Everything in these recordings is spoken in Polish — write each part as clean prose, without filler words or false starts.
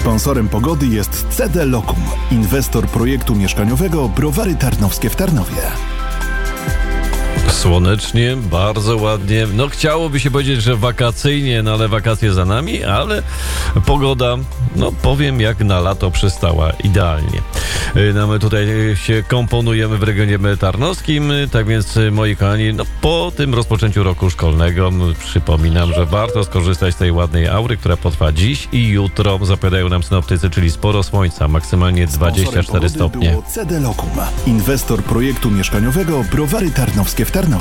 Sponsorem pogody jest CD Locum, inwestor projektu mieszkaniowego Browary Tarnowskie w Tarnowie. Słonecznie, bardzo ładnie. No chciałoby się powiedzieć, że wakacyjnie, no ale wakacje za nami, ale pogoda, no powiem jak na lato przystała, idealnie. No my tutaj się komponujemy w regionie tarnowskim, tak więc moi kochani, no po tym rozpoczęciu roku szkolnego przypominam, że warto skorzystać z tej ładnej aury, która potrwa dziś i jutro. Zapowiadają nam synoptycy, czyli sporo słońca, maksymalnie 24 stopnie. Było CD Locum, inwestor projektu mieszkaniowego Browary Tarnowskie w Tarnowie.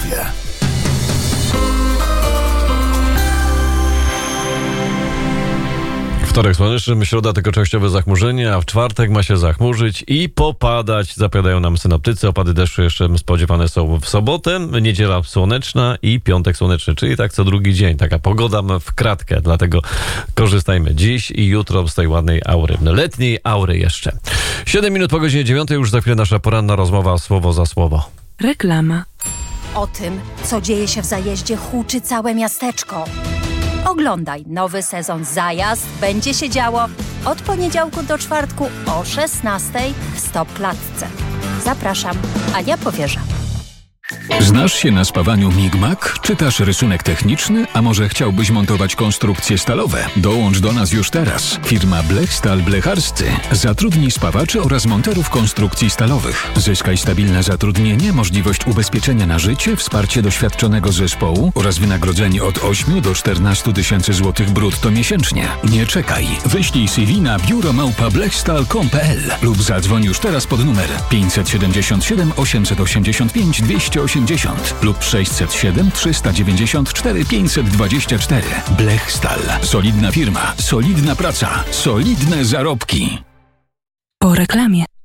Wtorek słoneczny, środa tylko częściowe zachmurzenie, a w czwartek ma się zachmurzyć i popadać. Zapowiadają nam synoptycy. Opady deszczu jeszcze spodziewane są w sobotę, niedziela słoneczna i piątek słoneczny, czyli tak co drugi dzień. Taka pogoda w kratkę, dlatego korzystajmy dziś i jutro z tej ładnej aury. Letniej aury jeszcze. 7 minut po godzinie 9, już za chwilę nasza poranna rozmowa słowo za słowo. Reklama. O tym, co dzieje się w zajeździe, huczy całe miasteczko. Oglądaj nowy sezon Zajazd. Będzie się działo od poniedziałku do czwartku o 16:00 w Stop Klatce. Zapraszam, Ania Powierza. Znasz się na spawaniu Migmak? Czytasz rysunek techniczny? A może chciałbyś montować konstrukcje stalowe? Dołącz do nas już teraz. Firma Blechstal Blecharscy zatrudni spawaczy oraz monterów konstrukcji stalowych. Zyskaj stabilne zatrudnienie, możliwość ubezpieczenia na życie, wsparcie doświadczonego zespołu oraz wynagrodzenie od 8 do 14 tysięcy złotych brutto miesięcznie. Nie czekaj. Wyślij CV na biuro@blechstal.com.pl lub zadzwoń już teraz pod numer 577 885 280 lub 607 394 524. Blechstal. Solidna firma, solidna praca, solidne zarobki. Po reklamie.